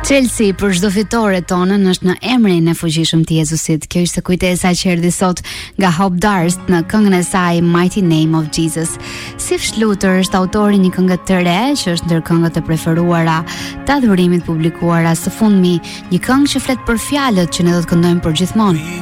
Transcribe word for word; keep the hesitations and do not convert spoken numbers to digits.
Chelsea për çdo fitore tonën është në emrin e fuqishëm të Jezusit. Kjo ishte kujtesa që erdhi sot nga Hope Darst në këngën e saj Mighty Name of Jesus. Sif Schluter është autori një këngë të re që është ndër këngët e preferuara të adhurimit publikuara së fundmi, një këngë që flet për fjalët që ne do të këndojmë përgjithmonë.